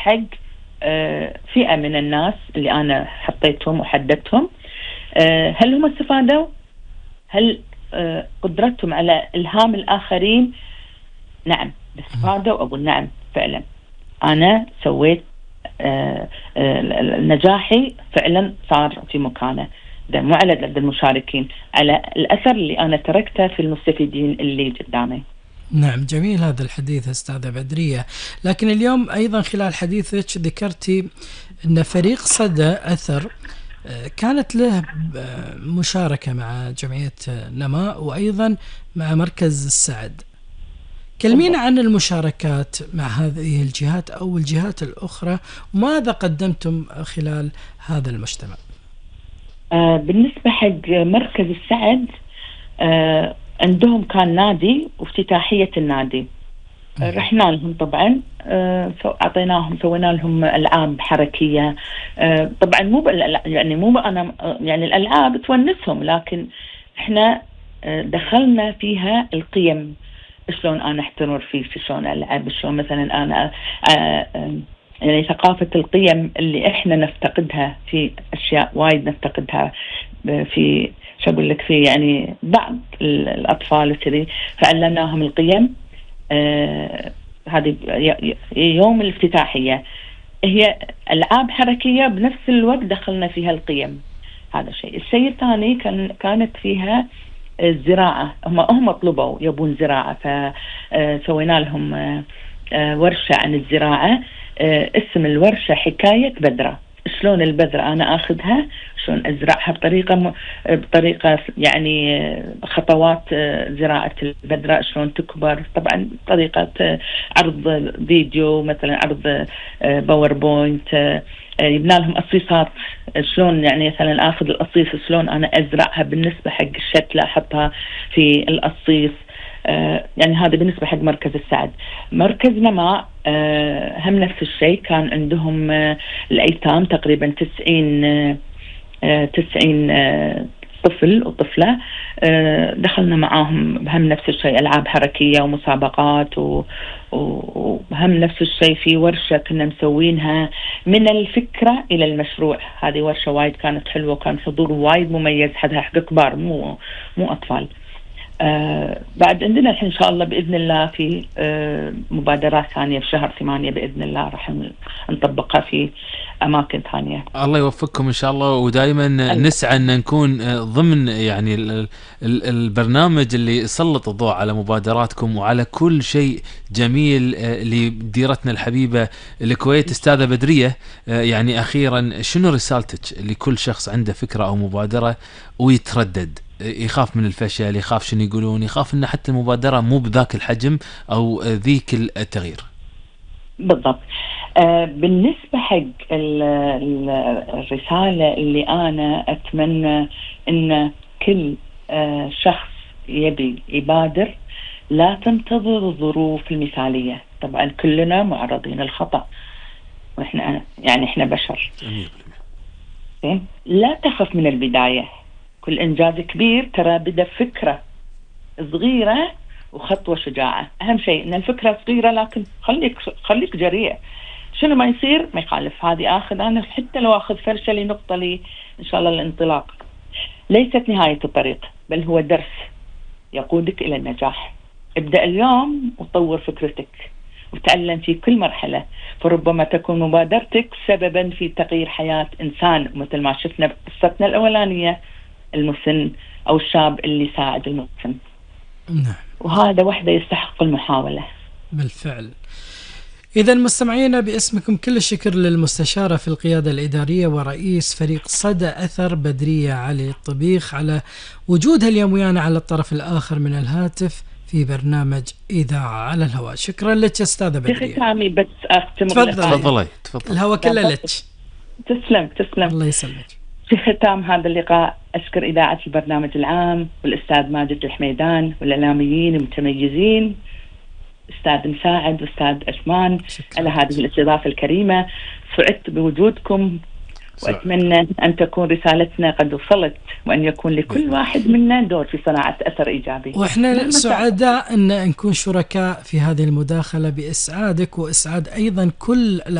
حق فئة من الناس اللي أنا حطيتهم وحددتهم. هل هم استفادوا؟ هل قدرتهم على إلهام الآخرين؟ نعم استفادوا. أقول نعم فعلا أنا سويت نجاحي فعلا صار في مكانه. ده مو على قد المشاركين، على الأثر اللي أنا تركته في المستفيدين اللي قدامي. نعم، جميل هذا الحديث أستاذة بدرية. لكن اليوم أيضا خلال حديثك ذكرتي أن فريق صدى أثر كانت له مشاركة مع جمعية نماء وأيضا مع مركز السعد. كلمينا عن المشاركات مع هذه الجهات أو الجهات الأخرى، وماذا قدمتم خلال هذا المجتمع؟ بالنسبة حق مركز السعد عندهم كان نادي وافتتاحية النادي. رحنا لهم طبعا، أعطيناهم، سوينا لهم ألعاب حركية. طبعا مو أنا يعني الألعاب تونسهم، لكن إحنا دخلنا فيها القيم، شلون أنا أحترم في شلون ألعب، شلون مثلا أنا يعني ثقافة القيم اللي إحنا نفتقدها في أشياء وايد نفتقدها في شو أقول لك في يعني بعض الأطفال وكذي، فعلمناهم القيم. هذه يوم الافتتاحية هي ألعاب حركية بنفس الوقت دخلنا فيها القيم. هذا شيء. الشيء الثاني كانت فيها الزراعة. هم طلبوا يبون زراعة، فسوينا لهم ورشة عن الزراعة. اسم الورشة حكاية بذرة. شلون البذرة أنا أخذها، شلون أزرعها بطريقة يعني خطوات زراعة البذرة، شلون تكبر. طبعا طريقة عرض فيديو، مثلا عرض باوربوينت. يبنى لهم قصيصات، شلون يعني مثلا أخذ القصيص شلون أنا أزرعها بالنسبة حق الشتلة أحطها في القصيص. يعني هذا بالنسبة حق مركز السعد. مركز نماء هم نفس الشيء، كان عندهم الأيتام تقريبا 90 طفل وطفلة. دخلنا معاهم هم نفس الشيء، ألعاب حركية ومسابقات، وهم نفس الشيء في ورشة كنا مسوينها من الفكرة إلى المشروع. هذه ورشة وايد كانت حلوة، كان حضور وايد مميز، حدها حق كبار مو أطفال. بعد عندنا الحين إن شاء الله بإذن الله في مبادرات ثانية في شهر 8 بإذن الله راح نطبقها في أماكن ثانية. الله يوفقكم إن شاء الله، ودائما نسعى أن نكون ضمن يعني البرنامج اللي يسلط الضوء على مبادراتكم وعلى كل شيء جميل لديرتنا الحبيبة الكويت. أستاذة بدرية، يعني أخيرا شنو رسالتك لكل شخص عنده فكرة أو مبادرة ويتردد، يخاف من الفشل، يخاف شنو يقولون، يخاف ان حتى المبادرة مو بذاك الحجم او ذيك التغيير؟ بالضبط. بالنسبة حق الرسالة اللي انا اتمنى ان كل شخص يبي يبادر لا تنتظر الظروف المثالية. طبعا كلنا معرضين للخطأ، واحنا يعني احنا بشر. لا تخف من البداية. كل إنجاز كبير ترى بدأ فكرة صغيرة وخطوة شجاعة. أهم شيء إن الفكرة صغيرة، لكن خليك جريء. شنو ما يصير ما يخالف. هذه أنا حتى لو أخذ فرشة لنقطة لي إن شاء الله الانطلاق. ليست نهاية الطريق، بل هو درس يقودك إلى النجاح. ابدأ اليوم وطور فكرتك وتعلم في كل مرحلة، فربما تكون مبادرتك سببا في تغيير حياة إنسان، مثل ما شفنا بقصتنا الأولانية المسن أو الشاب اللي ساعد المسن. نعم. وهذا وحده يستحق المحاولة. بالفعل. إذا مستمعينا، باسمكم كل الشكر للمستشارة في القيادة الإدارية ورئيس فريق صدى أثر بدرية علي الطبيخ على وجودها اليوم ويانا على الطرف الآخر من الهاتف في برنامج إذاعة على الهواء. شكرا لك أستاذة بدرية. ختامي بس أختم. تفضلي. الهواء كله لك. تسلم. الله يسلمك. في ختام هذا اللقاء أشكر إذاعة البرنامج العام والأستاذ ماجد الحميدان والإعلاميين المتميزين، أستاذ مساعد وأستاذ عثمان، على هذه الاستضافة الكريمة. سعدت بوجودكم، وأتمنى أن تكون رسالتنا قد وصلت، وأن يكون لكل واحد منا دور في صناعة أثر إيجابي. وإحنا سعداء أن نكون شركاء في هذه المداخلة بإسعادك وإسعاد أيضا كل